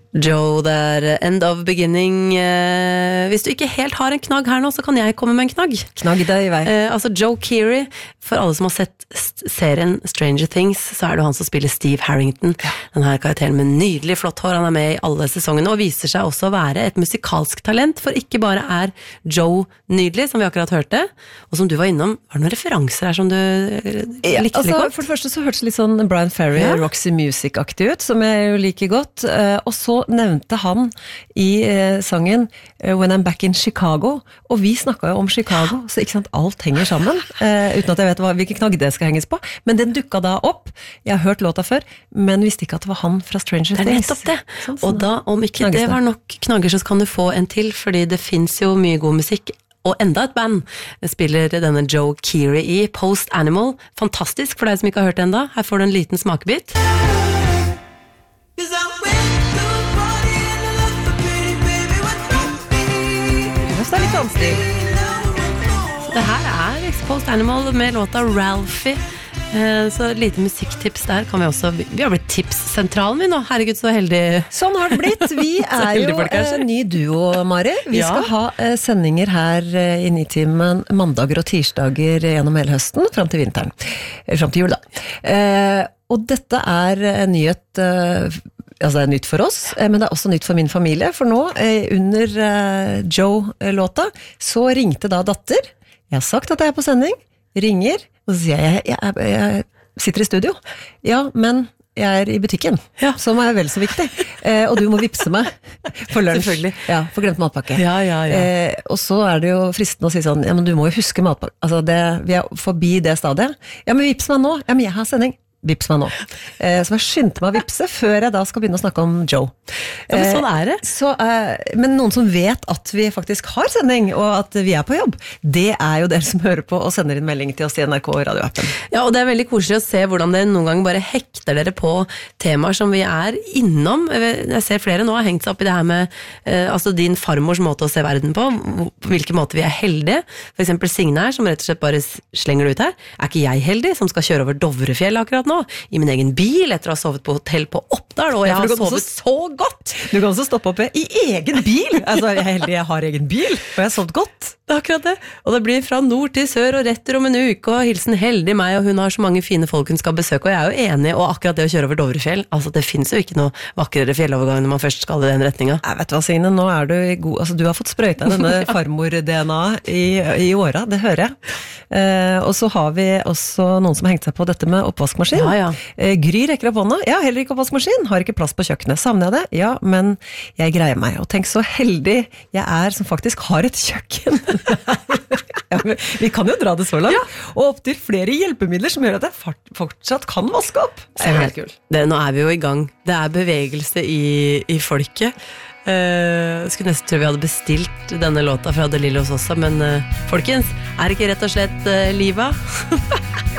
Joe der, End of Beginning. Hvis du ikke helt har en knagg her nå, så kan jeg komme med en knagg. Knagg deg i vei. Altså Joe Keery, for alle som har sett serien Stranger Things, så det han som spiller Steve Harrington. Den her karakteren med nydelig flott hår, han med i alle sesongene, og viser seg også å være et musikalsk talent, for ikke bare Joe nydelig, som vi akkurat hørte, og som du var innom, var det noen referanser her som du likte altså, godt? For det første så hørtes det litt sånn Brian Ferry, Roxy Music-aktig ut, som jeg jo liker godt, og så nevnte han i sangen When I'm Back in Chicago, og vi snakket jo om Chicago, så ikke sant, alt henger sammen, uten at jeg vet hvilken knagg det skal henges på, men den dukket da opp. Jeg har hørt låta før, men visste ikke at det var han fra Stranger Things. Det nettopp det. Sånn, og da, om ikke det var nok knagger, så kan du få en til, fordi det finnes jo mye god musikk, og enda et band spiller denne Joe Keery i Post Animal. Fantastisk for deg som ikke har hørt det enda. Her får du en liten smakebit. Det litt vanskelig. Så det her Post Animal med låta Ralphie. Så lite musikktips der kan vi også. Vi har blitt tipssentralen min nå. Herregud, så heldig. Sånn har det blitt. Vi jo en ny duo, Mari. Vi skal ha sendinger her i Nitimen mandager og tirsdager gjennom hele høsten, frem til vinteren. Frem til jul, da. Og dette en nyhet. Altså det nytt for oss, men det også nytt for min familie, for nå, under Joe-låta, så ringte da datter. Jeg har sagt at jeg på sending, ringer, og så sier jeg sitter i studio. Ja, men jeg i butikken, som vel så viktig. Og du må vipse meg for lunsj. Selvfølgelig. Ja, for glemt matpakke. Ja. Og så det jo fristende å si sånn, ja, men du må jo huske matpakke. Altså, vi forbi det stadiet. Ja, men vips meg nå. Ja, men jeg har sending. Vips meg nå. Så jeg skyndte meg å vipse før jeg da skal begynne å snakke om Joe. Ja, men sånn det. Men noen som vet at vi faktisk har sending, og at vi på jobb, det jo dere som hører på og sender inn melding til oss i NRK radioappen. Ja, og det veldig koselig å se hvordan dere noen gang bare hekter dere på temaer som vi innom. Jeg ser flere nå har hengt seg opp i det her med altså din farmors måte å se verden på, på hvilken måte vi heldige. For eksempel Signe her, som rett og slett bare slenger det ut her. Ikke jeg heldig, som skal kjøre over Dovrefjell akkurat nå, i min egen bil, etter å ha sovet på hotell på Oppdal, og jeg har sovet så godt. Du kan også stoppe oppe i egen bil. Altså, jeg heldig jeg har egen bil, og jeg har sovet godt. Det akkurat det. Og det blir fra nord til sør og retter om en uke, og hilsen heldig meg, og hun har så mange fine folk hun skal besøke, og jeg jo enig, og akkurat det å kjøre over Dovrefjell, altså det finnes jo ikke noe vakrere fjellovergang når man først skal i den retningen. Jeg vet hva, Signe, nå du god, altså du har fått sprøyta denne farmor-DNA i åra, det hører jeg. Og så har vi også noen som har hengt seg på dette med oppvaskmaskin. Ja. Gry rekker opp hånda. Ja, heller ikke oppvaskmaskin. Har ikke plass på kjøkkenet. Savner jeg det? Ja, men jeg greier meg. Og tenk så heldig jeg som faktisk har et kjøkken. Ja, vi kan jo dra det så langt. Ja. Og opp til flere hjelpemidler som gjør at jeg fortsatt kan vaske opp. Det helt kult. Nå vi jo i gang. Det bevegelse i folket. Skulle nesten tro vi hadde bestilt denne låta fra De Lillos også, men folkens, ikke rett og slett livet?